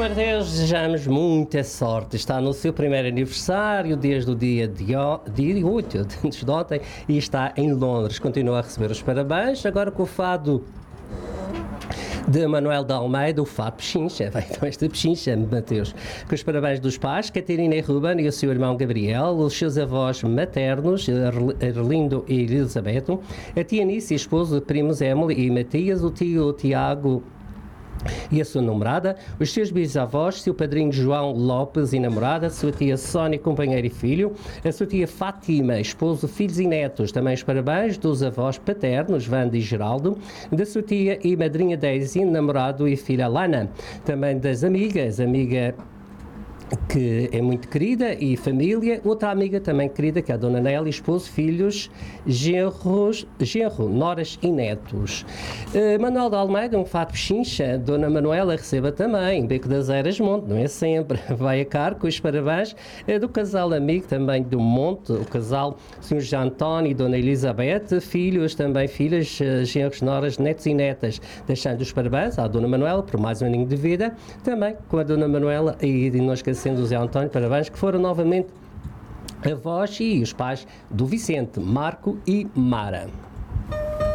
Mateus, desejamos muita sorte. Está no seu primeiro aniversário desde o dia 8, antes de ontem, e está em Londres. Continua a receber os parabéns, agora com o fado de Manuel de Almeida, o fado Pechincha. Vai então esta Pechincha, Mateus. Com os parabéns dos pais, Catarina e Ruben e o seu irmão Gabriel, os seus avós maternos, Arlindo e Elisabeto, a tia Nice e esposo, primos Emily e Matias, o tio Tiago e a sua namorada, os seus bisavós, seu padrinho João Lopes e namorada, sua tia Sónia, companheiro e filho, a sua tia Fátima, esposo, filhos e netos. Também os parabéns dos avós paternos, Wanda e Geraldo, da sua tia e madrinha Daisy, namorado e filha Lana. Também das amigas, amiga que é muito querida e família, outra amiga também querida, que é a Dona Nélia, esposo, filhos, genro, noras e netos. Manuel de Almeida, um fado Pechincha, Dona Manuela receba também, Beco das Eiras Monte, não é sempre, vai a cargo, os parabéns do casal amigo também do Monte, o casal Sr. José António e Dona Elizabeth, filhos também, filhas, genros, noras, netos e netas, deixando os parabéns à Dona Manuela por mais um aninho de vida, também com a Dona Manuela e não esquecendo o Zé António, parabéns, que foram novamente avós e os pais do Vicente, Marco e Mara.